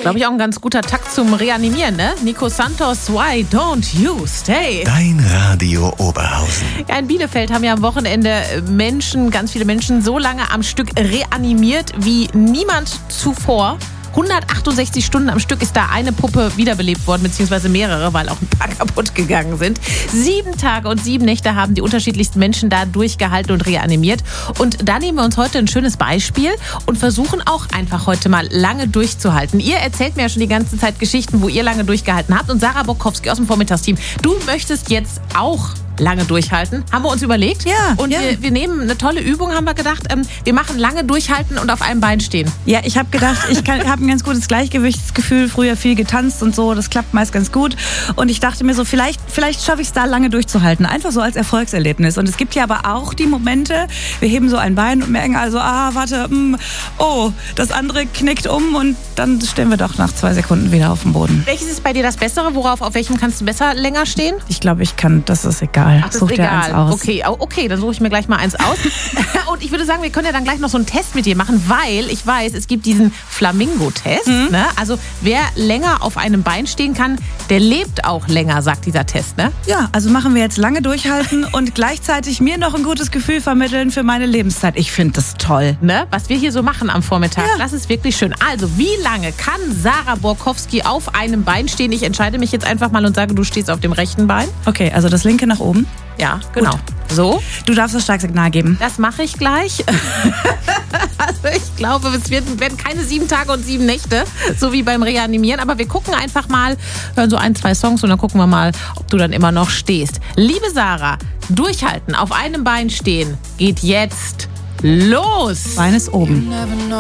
Glaube ich auch ein ganz guter Takt zum Reanimieren, ne? Nico Santos, Why Don't You Stay? Dein Radio Oberhausen. Ja, in Bielefeld haben ja am Wochenende ganz viele Menschen so lange am Stück reanimiert wie niemand zuvor. 168 Stunden am Stück ist da eine Puppe wiederbelebt worden, beziehungsweise mehrere, weil auch ein paar kaputt gegangen sind. 7 Tage und 7 Nächte haben die unterschiedlichsten Menschen da durchgehalten und reanimiert. Und da nehmen wir uns heute ein schönes Beispiel und versuchen auch einfach heute mal lange durchzuhalten. Ihr erzählt mir ja schon die ganze Zeit Geschichten, wo ihr lange durchgehalten habt. Und Sarah Borkowski aus dem Vormittagsteam, du möchtest jetzt auch lange durchhalten. Haben wir uns überlegt. Ja. Und wir nehmen eine tolle Übung, haben wir gedacht. Wir machen lange durchhalten und auf einem Bein stehen. Ja, ich habe gedacht, habe ein ganz gutes Gleichgewichtsgefühl, früher viel getanzt und so, das klappt meist ganz gut. Und ich dachte mir so, vielleicht schaffe ich es da lange durchzuhalten, einfach so als Erfolgserlebnis. Und es gibt ja aber auch die Momente, wir heben so ein Bein und merken also, das andere knickt um und dann stehen wir doch nach 2 Sekunden wieder auf dem Boden. Welches ist bei dir das Bessere? Auf welchem kannst du besser länger stehen? Ich glaube, das ist egal. Ach, das Such ist dir egal. eins aus. Okay, dann suche ich mir gleich mal eins aus. Und ich würde sagen, wir können ja dann gleich noch so einen Test mit dir machen, weil ich weiß, es gibt diesen Flamingo-Test. Ne? Also wer länger auf einem Bein stehen kann, der lebt auch länger, sagt dieser Test. Ne? Ja, also machen wir jetzt lange durchhalten und gleichzeitig mir noch ein gutes Gefühl vermitteln für meine Lebenszeit. Ich finde das toll. Ne? Was wir hier so machen am Vormittag, das ist wirklich schön. Also, wie lange kann Sarah Borkowski auf einem Bein stehen? Ich entscheide mich jetzt einfach mal und sage, du stehst auf dem rechten Bein. Okay, also das linke nach oben. Ja, genau. Gut. So. Du darfst das Starksignal geben. Das mache ich gleich. Also ich glaube, es werden keine 7 Tage und 7 Nächte, so wie beim Reanimieren. Aber wir gucken einfach mal, hören so 1, 2 Songs und dann gucken wir mal, ob du dann immer noch stehst. Liebe Sarah, durchhalten, auf einem Bein stehen, geht jetzt los. Bein ist oben.